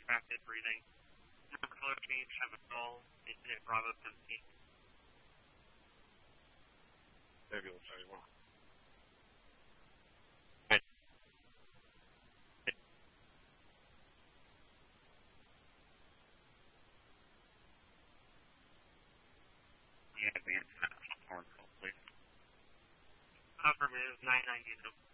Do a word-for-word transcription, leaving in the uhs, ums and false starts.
rapid breathing. Number color change, have a call, incident Bravo seventeen. Ambulance thirty-one. The advance horn call, please. Affirmative, nine ninety.